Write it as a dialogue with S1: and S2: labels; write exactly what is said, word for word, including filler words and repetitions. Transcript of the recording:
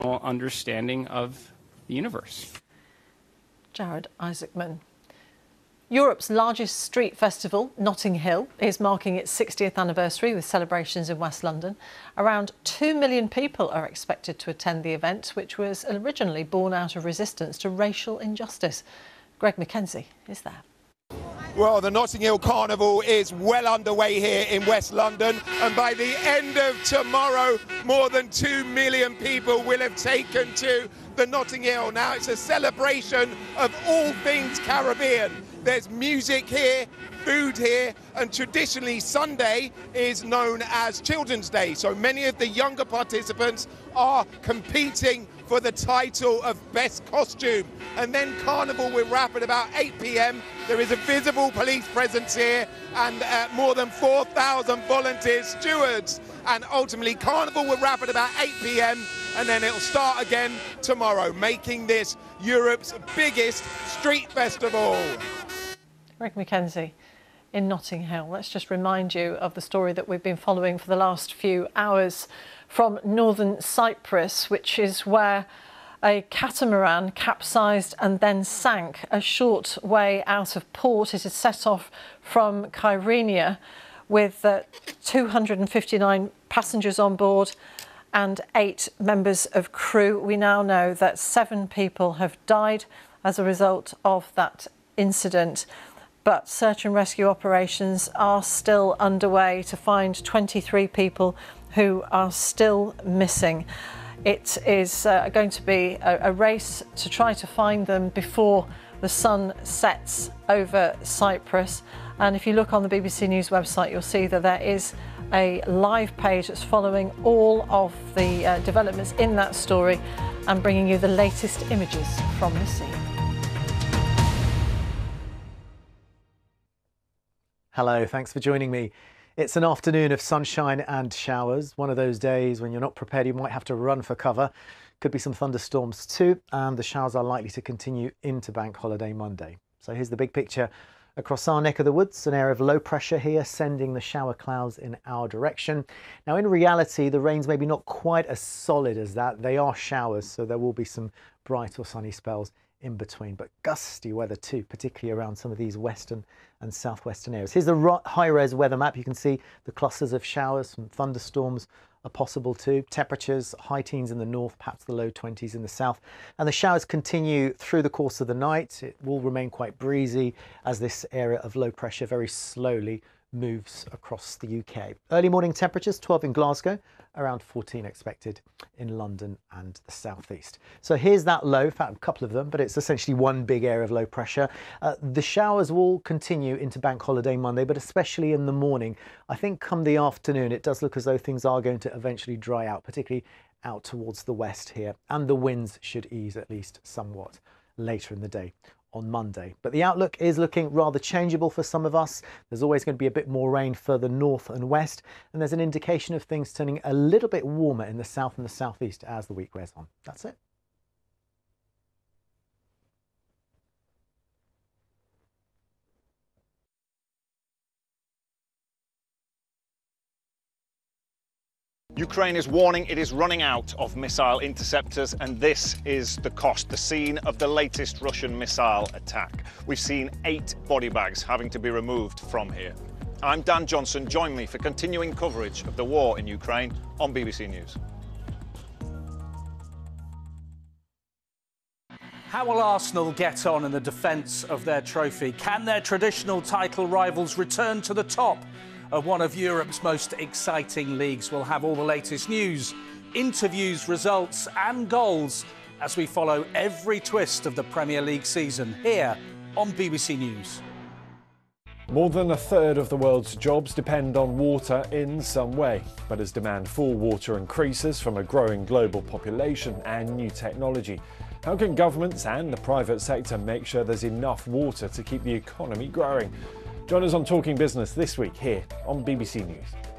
S1: understanding of the universe.
S2: Jared Isaacman. Europe's largest street festival, Notting Hill, is marking its sixtieth anniversary with celebrations in West London. Around two million people are expected to attend the event, which was originally born out of resistance to racial injustice. Greg Mackenzie is there.
S3: Well, the Notting Hill Carnival is well underway here in West London, and by the end of tomorrow, more than two million people will have taken to the Notting Hill. Now, it's a celebration of all things Caribbean. There's music here, food here, and traditionally Sunday is known as Children's Day. So many of the younger participants are competing for the title of Best Costume. And then Carnival will wrap at about eight p m. There is a visible police presence here and uh, more than four thousand volunteers, stewards. And ultimately Carnival will wrap at about eight p m and then it'll start again tomorrow, making this Europe's biggest street festival.
S2: Greg Mackenzie in Notting Hill. Let's just remind you of the story that we've been following for the last few hours from northern Cyprus, which is where a catamaran capsized and then sank a short way out of port. It is set off from Kyrenia with uh, two hundred fifty-nine passengers on board and eight members of crew. We now know that seven people have died as a result of that incident. But search and rescue operations are still underway to find twenty-three people who are still missing. It is uh, going to be a, a race to try to find them before the sun sets over Cyprus. And if you look on the B B C News website, you'll see that there is a live page that's following all of the uh, developments in that story and bringing you the latest images from the scene.
S4: Hello, thanks for joining me. It's an afternoon of sunshine and showers, one of those days when you're not prepared, you might have to run for cover. Could be some thunderstorms too, and the showers are likely to continue into Bank Holiday Monday. So here's the big picture across our neck of the woods, an area of low pressure here sending the shower clouds in our direction. Now in reality, the rain's maybe not quite as solid as that. They are showers, so there will be some bright or sunny spells in between, but gusty weather too, particularly around some of these western and southwestern areas. Here's the high-res weather map. You can see the clusters of showers, some thunderstorms are possible too. Temperatures, high teens in the north, perhaps the low twenties in the south. And the showers continue through the course of the night. It will remain quite breezy as this area of low pressure very slowly moves across the U K. Early morning temperatures, twelve in Glasgow, around fourteen expected in London and the southeast. So here's that low, in fact a couple of them, but it's essentially one big area of low pressure. Uh, the showers will continue into Bank Holiday Monday, but especially in the morning. I think come the afternoon, it does look as though things are going to eventually dry out, particularly out towards the west here, and the winds should ease at least somewhat later in the day on Monday. But the outlook is looking rather changeable for some of us. There's always going to be a bit more rain further north and west, and there's an indication of things turning a little bit warmer in the south and the southeast as the week wears on. That's it.
S5: Ukraine is warning it is running out of missile interceptors, and this is the cost, the scene of the latest Russian missile attack. We've seen eight body bags having to be removed from here. I'm Dan Johnson. Join me for continuing coverage of the war in Ukraine on B B C News.
S6: How will Arsenal get on in the defence of their trophy? Can their traditional title rivals return to the top of one of Europe's most exciting leagues? We'll have all the latest news, interviews, results and goals as we follow every twist of the Premier League season here on B B C News.
S7: More than a third of the world's jobs depend on water in some way. But as demand for water increases from a growing global population and new technology, how can governments and the private sector make sure there's enough water to keep the economy growing? Join us on Talking Business this week here on B B C News.